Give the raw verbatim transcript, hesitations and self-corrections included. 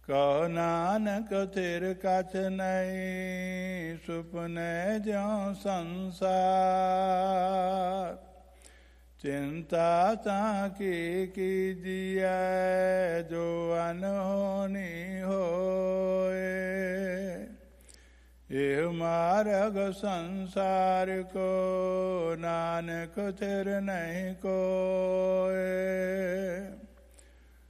ਕਹੋ ਨਾਨਕ ਥਿਰ ਕਛ ਨਹੀਂ, ਸੁਪਨੇ ਜਿਉ ਸੰਸਾਰ। ਚਿੰਤਾ ਤਾਂ ਕੀ ਕੀਜੀਐ, ਜੋ ਅਨਹੋਣੀ ਹੋਏ। ਇਹ ਮਾਰਗ ਸੰਸਾਰ ਕੋ, ਨਾਨਕ ਥਿਰ ਨਹੀਂ ਕੋਏ।